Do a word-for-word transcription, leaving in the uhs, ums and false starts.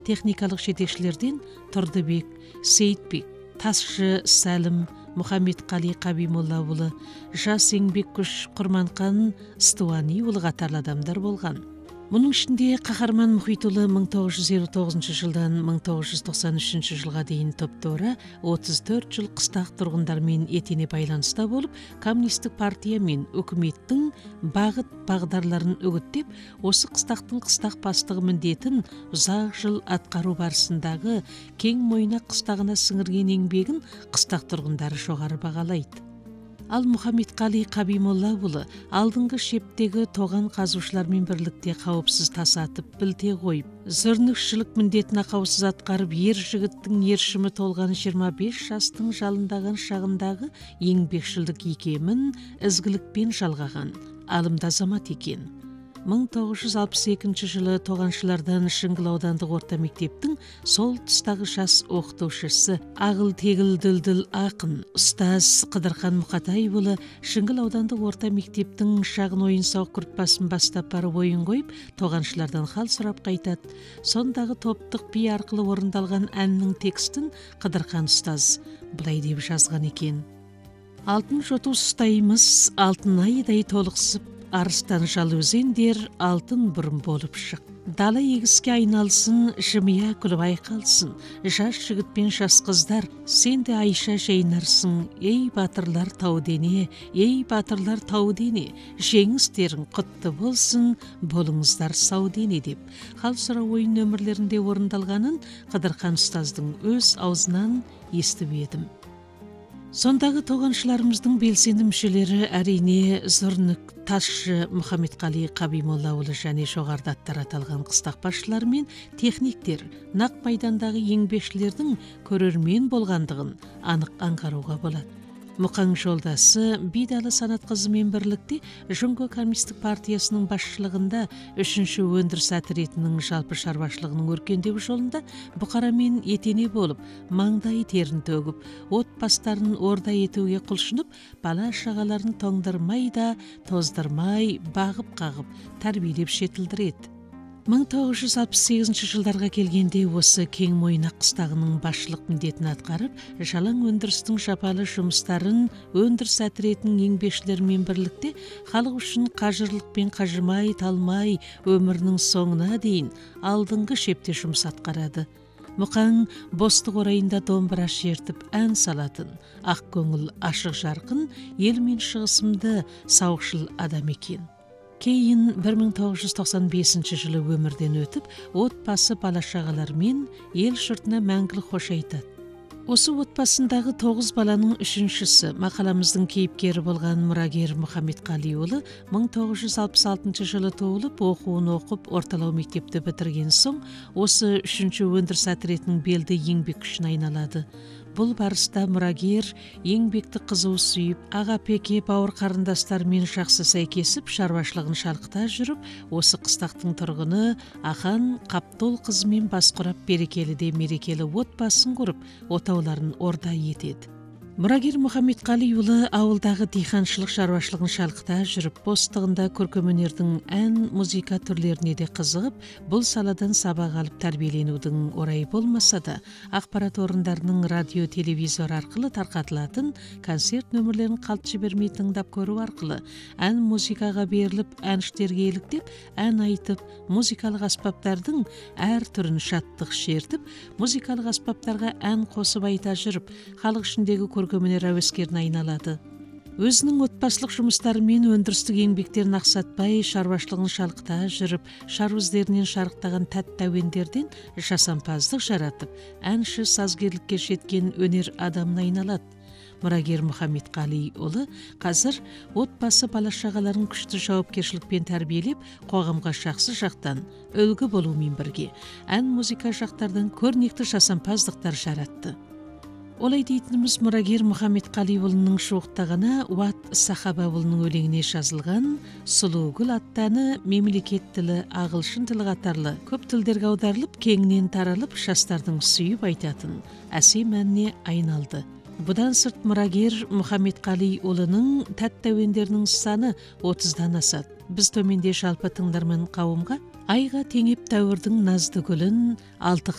техникалык жетекчилерден Турдубек, Сейитбек, Тасшы Сәлім, Мухаммедкали Кабимулла уулу, жас еңбек күч Курманкан Стуани уулу катарлы адамдар болгон. Мунун ичинде Кахарман Мухитулы миң тогуз жүз элүү тогузунчу жылдан миң тогуз жүз токсон үчүнчү жылга дейин топтора отуз төрт жыл кыстак тургундар менен этине байланыста болуп, коммунисттик партия менен өкмөттүн багыт багдарларын өгүттөп, осы кыстактын кыстак бастыгы міндетін узак жыл аткаруу барысындагы кең мойнак кыстагына сиңирген еңбегин кыстак тургундары жогары багалайт. Ал Мухаммедкали Кабимулла уулу алдыңкы шептеги тоган казуучулар менен бирликте каопсиз тасатып, билте коюп, зөрнүкчүлүк міндетін акаусыз аткарып, ер жигиттин ершими толган жыйырма беш жастын жалындаган шагындагы еңбекчилдик икемин изгиликпен жалгаган алымды азамат экен. миң тогуз жүз алпыс экинчи жылы тоганчылардан Шынгыл аудандык орто мектептин сол тұстағы жас окутуучусу Агыл Тегил Дылдыл акын устаз Кыдырхан Мукатай уулу Шынгыл аудандык орто мектептин шагын оюн саук группасын баштап барып оюн коюп, тоганчылардан хал сурап кайтат. Сондагы топтук бий аркылуу орундалган әннин текстин Кыдырхан устаз былай деп жазган экен: Алтын жоту устаймыз, алтын айдай толуксуп, арыстан жал өзендер алтын бурун болуп шык. Дала егіске айналсын, жымия күлүп айкалсын. Жаш жигит пен жас кыздар, сен де Айша жайнарсың. Эй батырлар тау дене, эй батырлар тау дене. Жеңистериң кутты болсын, болуңуздар сау дене деп. Хал суроо оюн нөмірлерінде орундалганын Кыдырхан устаздын өз аузунан естип едим. Сондагы тоганчыларымыздын белсенди мүчөлөрү әрине Зурнук, Ташшы, Мухаммедкали Кабимулла уулу жана жогоруда аттары аталган кыстак башчылар менен техниктер, нак майдандагы еңбекчилердин көрөрмөн болгондугун анык аңгарууга болот. Мукаң жолдасы Бидалы Санат кызы менен бирликте Жөнгө коммунисттик партиясынын башчылыгында үчүнчү өндүрүс атретинин жалпы чарбачылыгынын өркөндөгү жолунда букара менен этене болуп, маңдай терин төгүп, от бастарын орда этүүгө кулшунуп, бала шагаларын тоңдурмай да, тоздурмай, багып кагып, тарбиелеп жетилдирет. миң тогуз жүз алпыс сегизинчи жылдарга келгенде осы кең мойнак кыстагынын башчылык міндетін аткарып, жалаң өндүрүстүн жапалы жумуштарын өндүрүс атретинин еңбекчилери менен бирликте халык үчүн кажырлыкпен кажымай, талмай, өмүрүнүн соңуна дейин алдыңкы шепте жумуш аткарады. Мукаң бостук орайында домбура шертип ән салатын, ак көңүл, ашык жаркын, эл менен чыгысымды сауыкшыл адам экен. Кейін бир миң тогуз жүз токсон бешинчи жылы өмүрдөн өтүп, отбасы бала шагалар менен эл журтуна мәңгилик кош айтат. Осы отбасындагы тогуз баланын үчүнчүсү макаламыздын кейипкери болгон Мурагер Мухаммедкали уулу миң тогуз жүз алпыс алтынчы жылы туулуп, окуун окуп, ортолоо мектепти битирген соң, осы үчүнчү өндүрүс атретинин белди еңбек күчүнө айналады. Бул барыста Мурагер еңбекти кызуу сүйүп, ага пеке бауыр карындастары менен жакшы сайкесип, чарбачылыгын шалкыта жүрүп, осы кыстактын тургуну Ахан Каптол кызы менен бас курап, берекелиде мерекели отбасын куруп, отоолорун орда этет. Мурагер Мухаммедкали уулу ауылдагы дыйканчылык чарбачылыгын шалкыта жүрүп, бостугунда көркөм өнөрдүн ән, музыка түрлөрүнө да кызыгып, бул саладан сабак алып тарбиеленүүдүн орайы болмаса да, акпарат орундарынын радио, телевизор аркылуу таркатылатын концерт нөмүрлөрүн калт жибермей тыңдап көрүү аркылуу ән музыкага берилип, әнштерге эликтеп, ән айтып, музыкалык аспаптардын ар түрүн шаттык шертип, музыкалык аспаптарга ән косуп айта жүрүп, халык ичиндеги көркөм өнөр абескерине айналады. Өзүнүн отбасылык жумуштары менен өндүрүстүк еңбектерин аксатпай, чарбачылыгын шалкыта жүрүп, шар өздеринен шарыктаган тәтті әуендерден жасампаздык жаратып, әнши сазгерликке жеткен өнөр адамына айналат. Мурагер Мухаммедкали уулу казыр отбасы бала шагаларын күчтүү жоопкерчиликпен тарбиелеп, коомго жакшы жактан өлгү болуу менен бирге ән музыка жактардан көрнектүү жасампаздыктар жаратты. Олай дейтініміз Мурагер Мухаммедкали уулунун шууктагана Уат Сахаба уулунун өлеңине жазылган Сулуугүл аттаны мемлекет тили, агылшын тили катарлы көп тилдерге аударылып, кеңинен таралып, жастардын сүйүп айтатын әсем әнне айналды. Будан сырт Мурагер Мухаммедкали уулунун тәтті әуендеринин саны отуздан асат. Биз төменде жалпы тыңдарман кауымга айга теңеп дәуірдің назды гүлін, алты